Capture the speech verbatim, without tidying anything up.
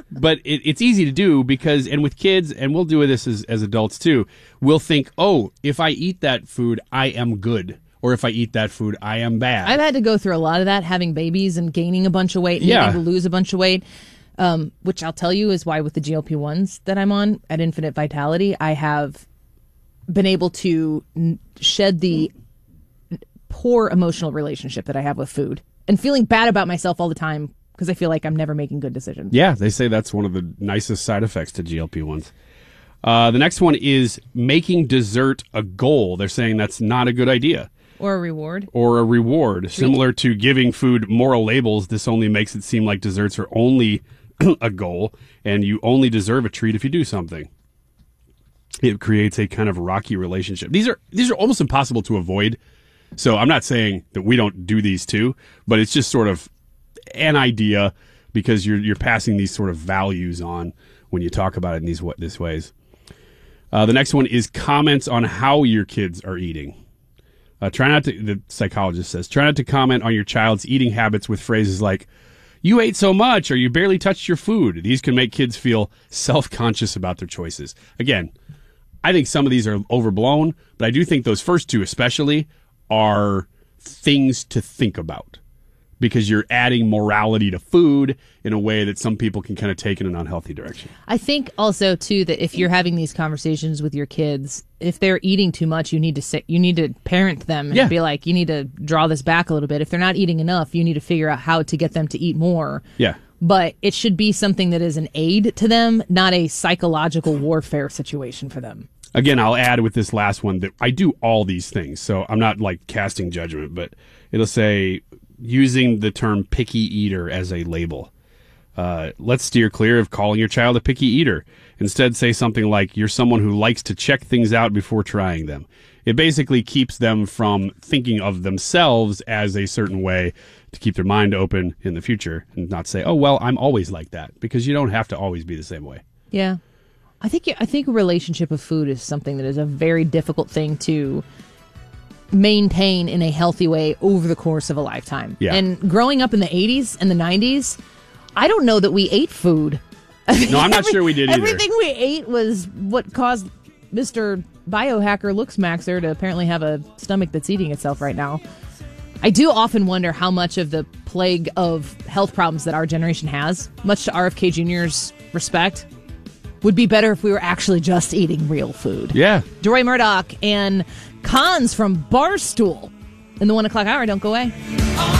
but it, it's easy to do because, and with kids, and we'll do this as, as adults too, we'll think, oh, if I eat that food, I am good. Or if I eat that food, I am bad. I've had to go through a lot of that, having babies and gaining a bunch of weight, needing Yeah. to lose a bunch of weight, um, which I'll tell you is why with the G L P ones that I'm on at Infinite Vitality, I have been able to n- shed the poor emotional relationship that I have with food and feeling bad about myself all the time because I feel like I'm never making good decisions. Yeah, they say that's one of the nicest side effects to G L P ones. Uh, the next one is making dessert a goal. They're saying that's not a good idea. Or a reward. Or a reward. Similar to giving food moral labels, this only makes it seem like desserts are only a goal, and you only deserve a treat if you do something. It creates a kind of rocky relationship. These are these are almost impossible to avoid. So I'm not saying that we don't do these too, but it's just sort of an idea because you're you're passing these sort of values on when you talk about it in these this ways. Uh, the next one is comments on how your kids are eating. Uh, try not to, the psychologist says, try not to comment on your child's eating habits with phrases like, you ate so much or you barely touched your food. These can make kids feel self-conscious about their choices. Again, I think some of these are overblown, but I do think those first two especially are things to think about because you're adding morality to food in a way that some people can kind of take in an unhealthy direction. I think also too that if you're having these conversations with your kids, if they're eating too much, you need to sit, you need to parent them and Yeah. be like, you need to draw this back a little bit. If they're not eating enough, you need to figure out how to get them to eat more. Yeah. But it should be something that is an aid to them, not a psychological warfare situation for them. Again, I'll add with this last one that I do all these things, so I'm not like casting judgment, but it'll say using the term picky eater as a label. Uh, let's steer clear of calling your child a picky eater. Instead, say something like, you're someone who likes to check things out before trying them. It basically keeps them from thinking of themselves as a certain way to keep their mind open in the future and not say, oh, well, I'm always like that, because you don't have to always be the same way. Yeah. I think I think a relationship with food is something that is a very difficult thing to maintain in a healthy way over the course of a lifetime. Yeah. And growing up in the eighties and the nineties, I don't know that we ate food. No, I'm not Every, sure we did either. Everything we ate was what caused Mister Biohacker Looks Maxer to apparently have a stomach that's eating itself right now. I do often wonder how much of the plague of health problems that our generation has, much to R F K Junior's respect, would be better if we were actually just eating real food. Yeah. Joy Murdoch and Cons from Barstool in the one o'clock hour. Don't go away.